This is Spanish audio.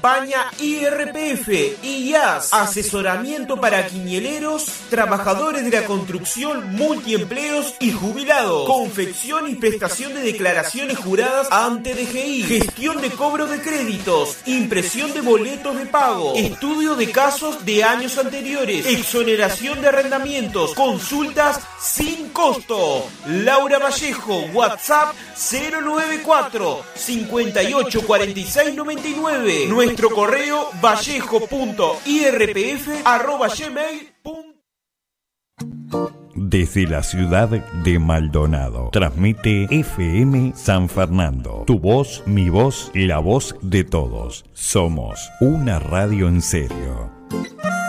Paña IRPF, IAS, asesoramiento para quiñeleros, trabajadores de la construcción, multiempleos y jubilados, confección y prestación de declaraciones juradas ante DGI, gestión de cobro de créditos, impresión de boletos de pago, estudio de casos de años anteriores, exoneración de arrendamientos, consultas sin costo. Laura Vallejo, WhatsApp 094 58 46 99. Nuestro correo vallejo.irpf@gmail.com. Desde la ciudad de Maldonado, transmite FM San Fernando. Tu voz, mi voz, la voz de todos. Somos una radio en serio.